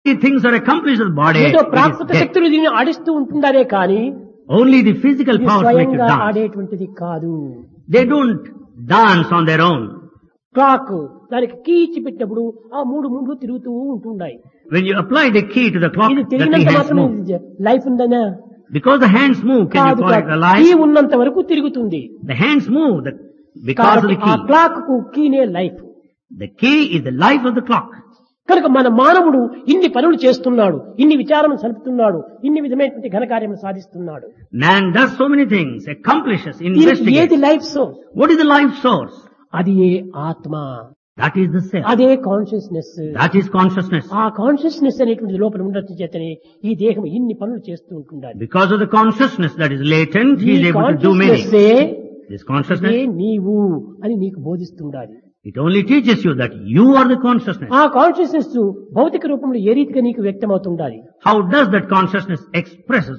things are accomplished in the body, ఏదో it is Prakrit death. శక్తులు దీన్ని ఆడిస్తూ ఉంటుందనే కానీ Only the physical ఇది powers make it స్వయంగా dance. ఆడేటువంటిది కాదు. They don't dance on their own. Clock దానికి కీ ఇచ్చి పెట్టినప్పుడు ఆ మూడు ముండ్లు తిరుగుతూ ఉంటున్నాయి. When you apply the key to the clock, ఇది the three తిరిగినంత hands మాత్రమే move. Life ఉందనా? Because the hands move, can you కాదు call it కాదు. alive? కీ ఉన్నంత వరకు తిరుగుతుంది. The hands move because of the ఆ key. క్లాక్ కు కీనే life. The key is the life of the clock. కనుక మన మానవుడు ఇన్ని పనులు చేస్తున్నాడు, ఇన్ని విచారణ సలుపుతున్నాడు, ఇన్ని విధమైనటువంటి ఘనకార్యములు సాధిస్తున్నాడు. Man does so many things, accomplishes, దీనికి investigates. ఏది life source? What is the life source? అది ఏ ఆత్మ, That is the self. అదే కాన్షియస్నెస్. That is consciousness. ఆ కాన్షియస్నెస్ అనేటువంటి లోపల ఉండటం చేతనే ఈ దేహం ఇన్ని పనులు చేస్తూ ఉంటుండాలి. Because of the consciousness that is latent, he ఈ is able to do many. Consciousness This consciousness, నీవు అని నీకు బోధిస్తుండాలి. it only teaches you that you are the consciousness. ఆ కాన్షియస్నెస్ భౌతిక రూపంలో ఏ రీతిగా నీకు వ్యక్తమవుతుండాలి. How does that consciousness express